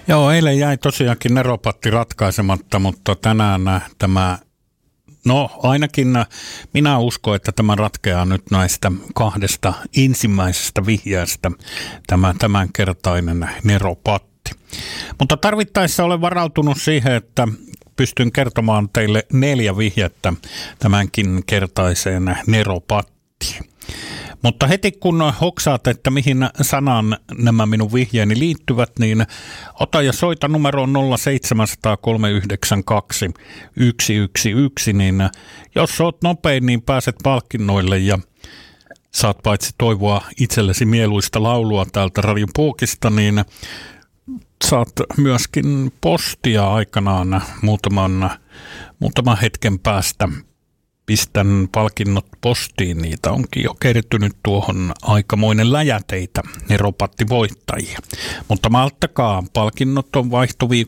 Joo, eilen jäi tosiaankin neropatti ratkaisematta, mutta tänään tämä, no ainakin minä uskon, että tämä ratkeaa nyt näistä kahdesta ensimmäisestä vihjeestä, tämä tämänkertainen neropatti. Mutta tarvittaessa olen varautunut siihen, että pystyn kertomaan teille 4 vihjettä tämänkin kertaiseen neropattiin. Mutta heti kun hoksaat, että mihin sanaan nämä minun vihjeeni liittyvät, niin ota ja soita numeroon 0700 392 111, niin jos oot nopein, niin pääset palkinnoille ja saat paitsi toivoa itsellesi mieluista laulua täältä Radion Puokista, niin saat myöskin postia aikanaan muutaman hetken päästä. Pistän palkinnot postiin, niitä onkin jo kertynyt tuohon aikamoinen läjäteitä, neropattivoittajia. Mutta malttakaa, palkinnot on vaihtoviikosta